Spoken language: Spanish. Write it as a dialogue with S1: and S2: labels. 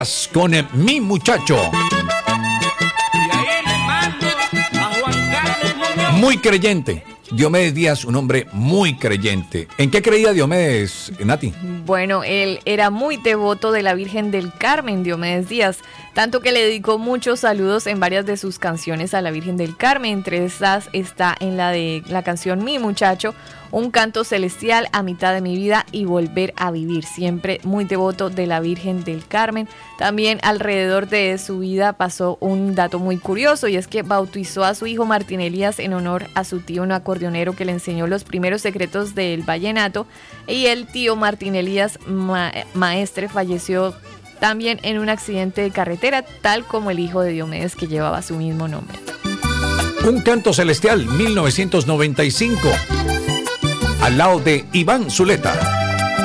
S1: Con Mi Muchacho. Muy creyente. Diomedes Díaz, un hombre muy creyente. ¿En qué creía Diomedes, Nati?
S2: Bueno, él era muy devoto de la Virgen del Carmen, Diomedes Díaz, tanto que le dedicó muchos saludos en varias de sus canciones a la Virgen del Carmen. Entre esas está en la de la canción Mi Muchacho, Un canto celestial, A mitad de mi vida y Volver a vivir. Siempre muy devoto de la Virgen del Carmen. También alrededor de su vida pasó un dato muy curioso, y es que bautizó a su hijo Martín Elías en honor a su tío, un acordeonero que le enseñó los primeros secretos del vallenato, y el tío Martín Elías Maestre falleció también en un accidente de carretera, tal como el hijo de Diomedes, que llevaba su mismo nombre.
S1: Un canto celestial, 1995. Al lado de Iván Zuleta.